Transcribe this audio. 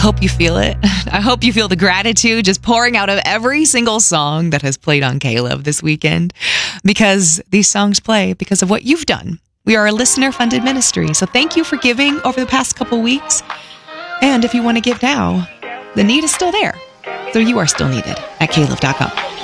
hope you feel it. I hope you feel the gratitude just pouring out of every single song that has played on K-Love this weekend, because these songs play because of what you've done. We are a listener-funded ministry, so thank you for giving over the past couple weeks. And if you want to give now, the need is still there. So you are still needed at klove.com.